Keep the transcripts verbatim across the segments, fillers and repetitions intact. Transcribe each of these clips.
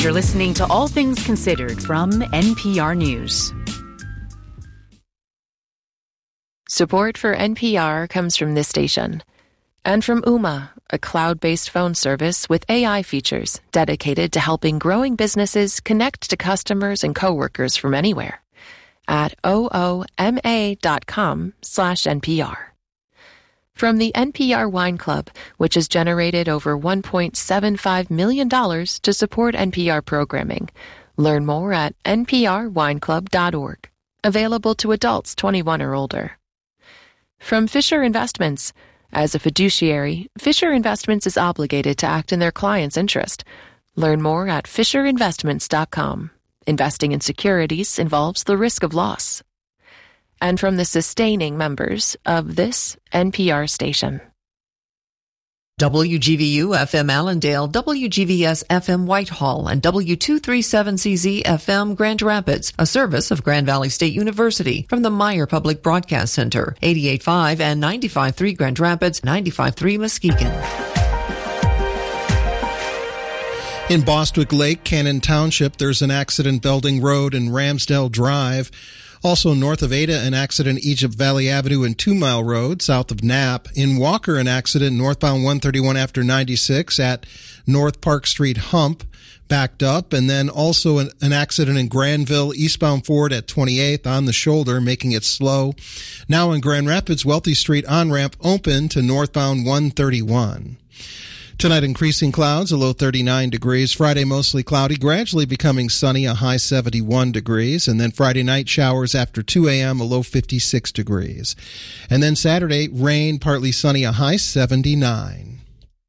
You're listening to All Things Considered from N P R News. Support for N P R comes from this station and from Ooma, a cloud-based phone service with A I features dedicated to helping growing businesses connect to customers and coworkers from anywhere at ooma.com slash NPR. From the N P R Wine Club, which has generated over one point seven five million dollars to support N P R programming. Learn more at n p r wine club dot org. Available to adults twenty-one or older. From Fisher Investments. As a fiduciary, Fisher Investments is obligated to act in their client's interest. Learn more at fisher investments dot com. Investing in securities involves the risk of loss. And from the sustaining members of this N P R station. W G V U F M Allendale, W G V S F M Whitehall, and W two thirty-seven C Z F M Grand Rapids, a service of Grand Valley State University from the Meyer Public Broadcast Center, eighty-eight point five and ninety-five point three Grand Rapids, ninety-five point three Muskegon. In Bostwick Lake, Cannon Township, there's an accident Belding Road and Ramsdale Drive. Also north of Ada, an accident Egypt Valley Avenue and Two Mile Road, south of Knapp. In Walker, an accident northbound one thirty-one after ninety-six at North Park Street Hump, backed up. And then also an, an accident in Granville, eastbound Ford at twenty-eighth on the shoulder, making it slow. Now in Grand Rapids, Wealthy Street on-ramp open to northbound one thirty-one. Tonight, increasing clouds, a low thirty-nine degrees. Friday, mostly cloudy, gradually becoming sunny, a high seventy-one degrees. And then Friday night, showers after two a.m., a low fifty-six degrees. And then Saturday, rain, partly sunny, a high seventy-nine.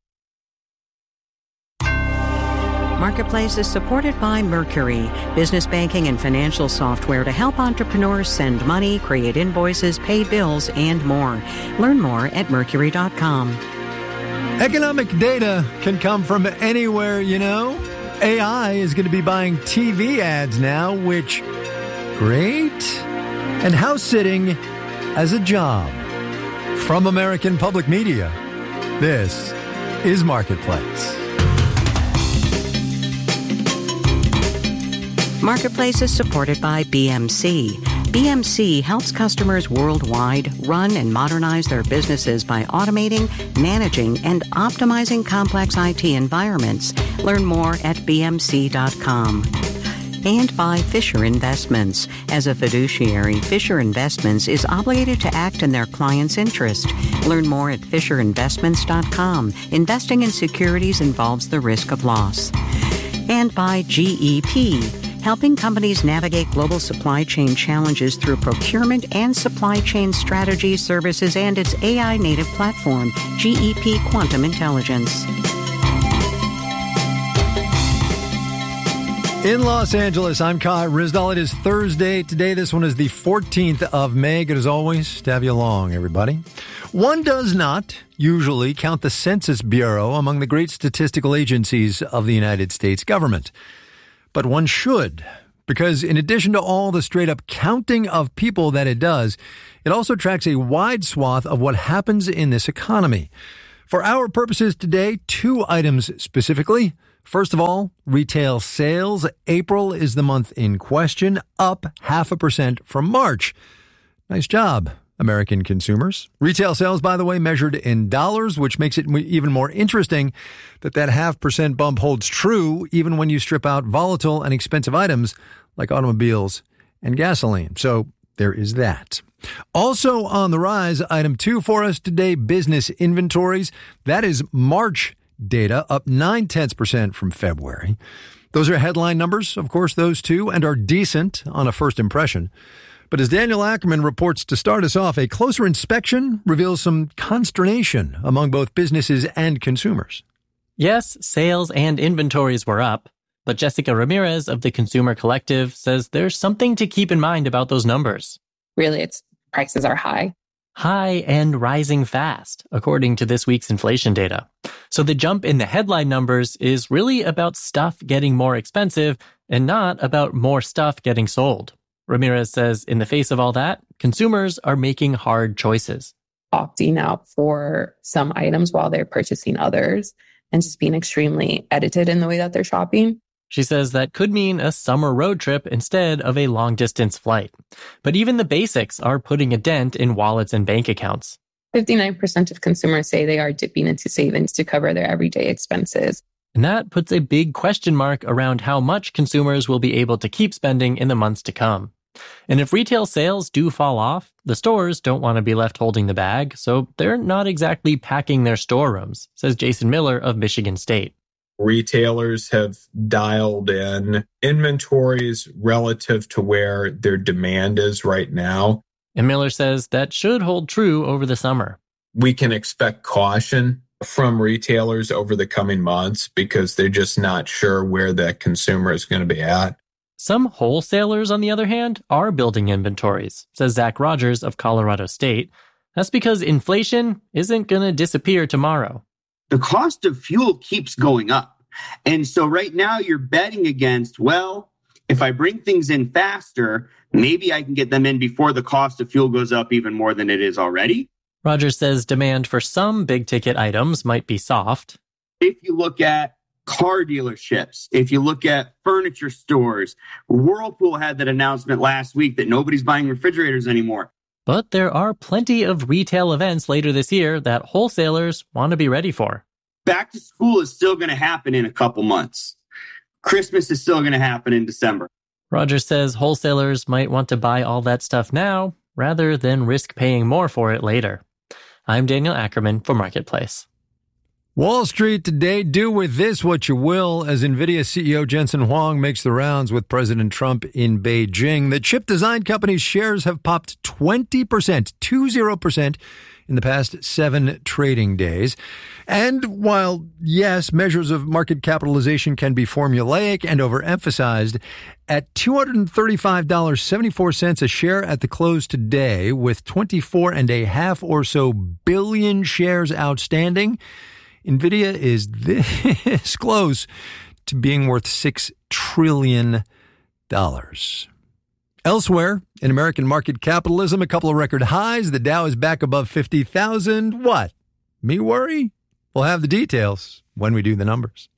Marketplace is supported by Mercury, business banking and financial software to help entrepreneurs send money, create invoices, pay bills, and more. Learn more at mercury dot com. Economic data can come from anywhere, you know. A I is going to be buying T V ads now, which, great. And house sitting as a job. From American Public Media, this is Marketplace. Marketplace is supported by B M C. B M C helps customers worldwide run and modernize their businesses by automating, managing, and optimizing complex I T environments. Learn more at b m c dot com. And by Fisher Investments. As a fiduciary, Fisher Investments is obligated to act in their client's interest. Learn more at fisher investments dot com. Investing in securities involves the risk of loss. And by G E P. Helping companies navigate global supply chain challenges through procurement and supply chain strategy services and its A I-native platform, G E P Quantum Intelligence. In Los Angeles, I'm Kai Rizdal. It is Thursday today. This one is the fourteenth of May. Good as always to have you along, everybody. One does not usually count the Census Bureau among the great statistical agencies of the United States government. But one should, because in addition to all the straight-up counting of people that it does, it also tracks a wide swath of what happens in this economy. For our purposes today, two items specifically. First of all, retail sales. April is the month in question, up half a percent from March. Nice job, American consumers. Retail sales, by the way, measured in dollars, which makes it even more interesting that that half percent bump holds true even when you strip out volatile and expensive items like automobiles and gasoline. So there is that. Also on the rise, item two for us today, business inventories. That is March data, up nine tenths percent from February. Those are headline numbers, of course, those two, and are decent on a first impression. But as Daniel Ackerman reports to start us off, a closer inspection reveals some consternation among both businesses and consumers. Yes, sales and inventories were up, but Jessica Ramirez of the Consumer Collective says there's something to keep in mind about those numbers. Really, it's prices are high. High and rising fast, according to this week's inflation data. So the jump in the headline numbers is really about stuff getting more expensive and not about more stuff getting sold. Ramirez says in the face of all that, consumers are making hard choices. Opting out for some items while they're purchasing others and just being extremely edited in the way that they're shopping. She says that could mean a summer road trip instead of a long-distance flight. But even the basics are putting a dent in wallets and bank accounts. fifty-nine percent of consumers say they are dipping into savings to cover their everyday expenses. And that puts a big question mark around how much consumers will be able to keep spending in the months to come. And if retail sales do fall off, the stores don't want to be left holding the bag, so they're not exactly packing their storerooms, says Jason Miller of Michigan State. Retailers have dialed in inventories relative to where their demand is right now. And Miller says that should hold true over the summer. We can expect caution from retailers over the coming months because they're just not sure where that consumer is going to be at. Some wholesalers, on the other hand, are building inventories, says Zach Rogers of Colorado State. That's because inflation isn't going to disappear tomorrow. The cost of fuel keeps going up. And so right now you're betting against, well, if I bring things in faster, maybe I can get them in before the cost of fuel goes up even more than it is already. Rogers says demand for some big-ticket items might be soft. If you look at car dealerships, if you look at furniture stores, Whirlpool had that announcement last week that nobody's buying refrigerators anymore. But there are plenty of retail events later this year that wholesalers want to be ready for. Back to school is still going to happen in a couple months. Christmas is still going to happen in December. Rogers says wholesalers might want to buy all that stuff now rather than risk paying more for it later. I'm Daniel Ackerman for Marketplace. Wall Street today, do with this what you will, as NVIDIA C E O Jensen Huang makes the rounds with President Trump in Beijing. The chip design company's shares have popped twenty percent, twenty percent in the past seven trading days. And while, yes, measures of market capitalization can be formulaic and overemphasized, at two hundred thirty-five dollars and seventy-four cents a share at the close today, with twenty-four and a half or so billion shares outstanding, NVIDIA is this close to being worth six trillion dollars. Elsewhere, in American market capitalism, a couple of record highs. The Dow is back above fifty thousand. What? Me worry? We'll have the details when we do the numbers.